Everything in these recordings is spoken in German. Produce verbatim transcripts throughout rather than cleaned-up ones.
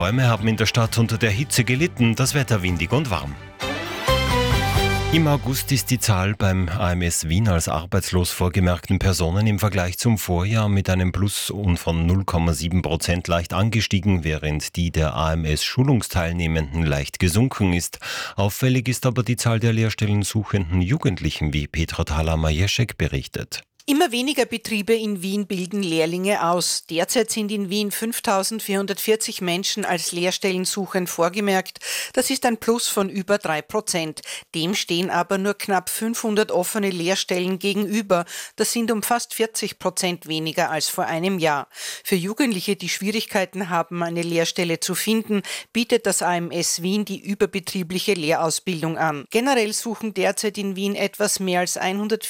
Bäume haben in der Stadt unter der Hitze gelitten, das Wetter windig und warm. Im August ist die Zahl beim A M S Wien als arbeitslos vorgemerkten Personen im Vergleich zum Vorjahr mit einem Plus von null Komma sieben Prozent leicht angestiegen, während die der A M S-Schulungsteilnehmenden leicht gesunken ist. Auffällig ist aber die Zahl der lehrstellensuchenden Jugendlichen, wie Petra Thaler-Majeschek berichtet. Immer weniger Betriebe in Wien bilden Lehrlinge aus. Derzeit sind in Wien fünftausendvierhundertvierzig Menschen als Lehrstellensuchend vorgemerkt. Das ist ein Plus von über drei Prozent. Dem stehen aber nur knapp fünfhundert offene Lehrstellen gegenüber. Das sind um fast vierzig Prozent weniger als vor einem Jahr. Für Jugendliche, die Schwierigkeiten haben, eine Lehrstelle zu finden, bietet das A M S Wien die überbetriebliche Lehrausbildung an. Generell suchen derzeit in Wien etwas mehr als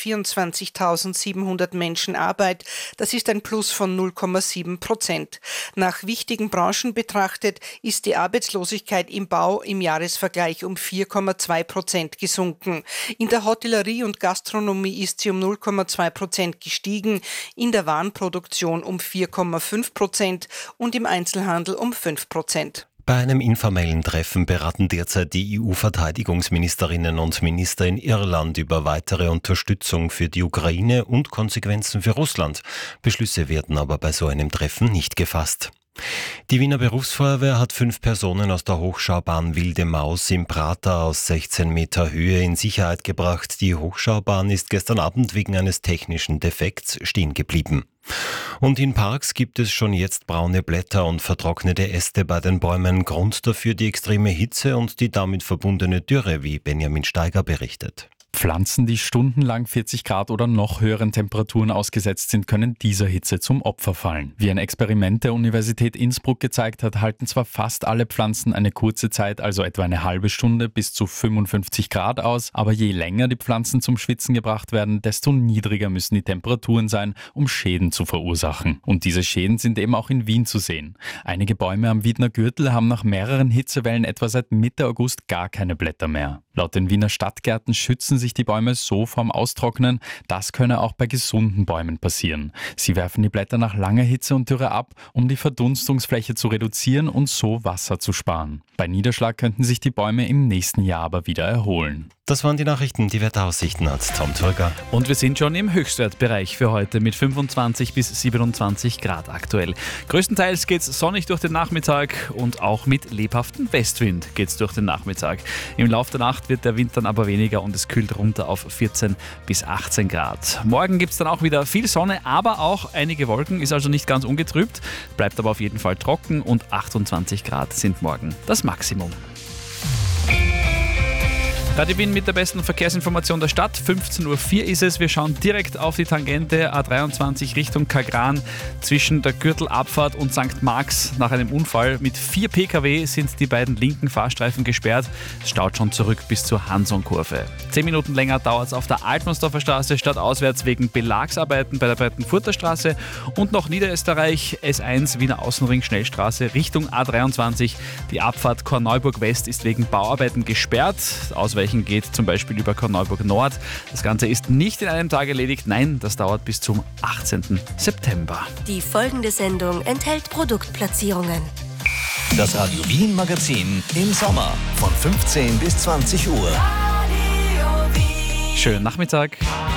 hundertvierundzwanzigtausendsiebenhundert Menschen Arbeit. Das ist ein Plus von null Komma sieben Prozent. Nach wichtigen Branchen betrachtet ist die Arbeitslosigkeit im Bau im Jahresvergleich um vier Komma zwei Prozent gesunken. In der Hotellerie und Gastronomie ist sie um null Komma zwei Prozent gestiegen, in der Warenproduktion um vier Komma fünf Prozent und im Einzelhandel um fünf Prozent. Bei einem informellen Treffen beraten derzeit die E U-Verteidigungsministerinnen und Minister in Irland über weitere Unterstützung für die Ukraine und Konsequenzen für Russland. Beschlüsse werden aber bei so einem Treffen nicht gefasst. Die Wiener Berufsfeuerwehr hat fünf Personen aus der Hochschaubahn Wilde Maus im Prater aus sechzehn Meter Höhe in Sicherheit gebracht. Die Hochschaubahn ist gestern Abend wegen eines technischen Defekts stehen geblieben. Und in Parks gibt es schon jetzt braune Blätter und vertrocknete Äste bei den Bäumen. Grund dafür die extreme Hitze und die damit verbundene Dürre, wie Benjamin Steiger berichtet. Pflanzen, die stundenlang vierzig Grad oder noch höheren Temperaturen ausgesetzt sind, können dieser Hitze zum Opfer fallen. Wie ein Experiment der Universität Innsbruck gezeigt hat, halten zwar fast alle Pflanzen eine kurze Zeit, also etwa eine halbe Stunde bis zu fünfundfünfzig Grad aus, aber je länger die Pflanzen zum Schwitzen gebracht werden, desto niedriger müssen die Temperaturen sein, um Schäden zu verursachen. Und diese Schäden sind eben auch in Wien zu sehen. Einige Bäume am Wiedner Gürtel haben nach mehreren Hitzewellen etwa seit Mitte August gar keine Blätter mehr. Laut den Wiener Stadtgärten schützen sich die Bäume so vorm Austrocknen. Das könne auch bei gesunden Bäumen passieren. Sie werfen die Blätter nach langer Hitze und Dürre ab, um die Verdunstungsfläche zu reduzieren und so Wasser zu sparen. Bei Niederschlag könnten sich die Bäume im nächsten Jahr aber wieder erholen. Das waren die Nachrichten, die Wetteraussichten hat Tom Turger. Und wir sind schon im Höchstwertbereich für heute mit fünfundzwanzig bis siebenundzwanzig Grad aktuell. Größtenteils geht es sonnig durch den Nachmittag und auch mit lebhaftem Westwind geht es durch den Nachmittag. Im Laufe der Nacht wird der Wind dann aber weniger und es kühlt runter auf vierzehn bis achtzehn Grad. Morgen gibt es dann auch wieder viel Sonne, aber auch einige Wolken, ist also nicht ganz ungetrübt, bleibt aber auf jeden Fall trocken und achtundzwanzig Grad sind morgen das Maximum. Radio Wien mit der besten Verkehrsinformation der Stadt. fünfzehn Uhr vier ist es. Wir schauen direkt auf die Tangente A dreiundzwanzig Richtung Kagran. Zwischen der Gürtelabfahrt und Sankt Marx nach einem Unfall mit vier Pkw sind die beiden linken Fahrstreifen gesperrt. Es staut schon zurück bis zur Hanson-Kurve. Zehn Minuten länger dauert es auf der Altmannsdorfer Straße stadtauswärts wegen Belagsarbeiten bei der Breitenfurter Straße und noch Niederösterreich S eins Wiener Außenring Schnellstraße Richtung A dreiundzwanzig. Die Abfahrt Korneuburg West ist wegen Bauarbeiten gesperrt. Ausweichen geht zum Beispiel über Korneuburg Nord. Das Ganze ist nicht in einem Tag erledigt. Nein, das dauert bis zum achtzehnten September. Die folgende Sendung enthält Produktplatzierungen. Das Radio Wien Magazin im Sommer von fünfzehn bis zwanzig Uhr. Schönen Nachmittag.